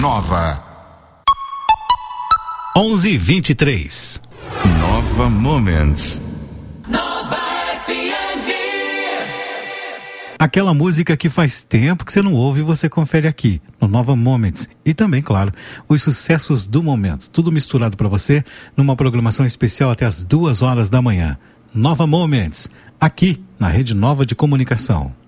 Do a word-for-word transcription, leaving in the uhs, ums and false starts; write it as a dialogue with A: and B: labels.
A: Nova.
B: onze e vinte e três.
A: Nova Moments.
C: Nova F M.
B: Aquela música que faz tempo que você não ouve e você confere aqui, no Nova Moments. E também, claro, os sucessos do momento. Tudo misturado para você numa programação especial até as duas horas da manhã. Nova Moments, aqui na Rede Nova de Comunicação.